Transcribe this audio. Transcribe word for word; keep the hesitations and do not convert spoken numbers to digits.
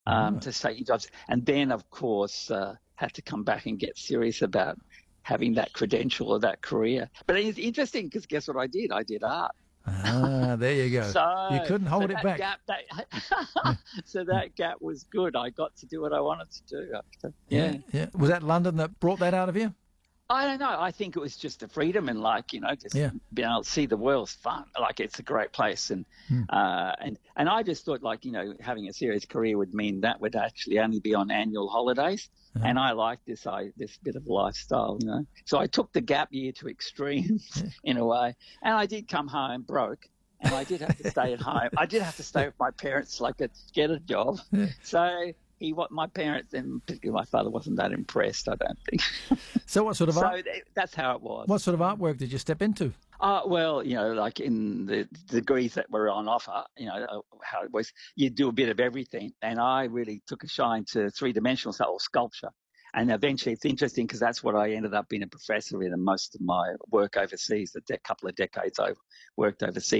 um, Right. to take jobs. And then, of course, uh, had to come back and get serious about having that credential or that career. But it's interesting because guess what I did? I did art. Ah, there you go. You So, couldn't so hold it that back. gap, that so that gap was good. I got to do what I wanted to do. After. Yeah, Yeah. yeah. Was that London that brought that out of you? I don't know. I think it was just the freedom and like, you know, just Yeah. being able to see the world's fun. Like it's a great place. And, Hmm. uh, and, and I just thought like, you know, having a serious career would mean that would actually only be on annual holidays. Uh-huh. And I like this, I, this bit of lifestyle, you know. So I took the gap year to extremes in a way. And I did come home broke. And I did have to stay at home. I did have to stay with my parents, like to get a job. Yeah. So he, what my parents, and particularly my father, wasn't that impressed. I don't think. So what sort of so art? th- that's how it was. What sort of artwork did you step into? Uh, well, you know, like in the degrees that were on offer, you know, uh, how it was, you do a bit of everything. And I really took a shine to three-dimensional or sculpture. And eventually it's interesting because that's what I ended up being a professor in, and most of my work overseas, the de- couple of decades I worked overseas.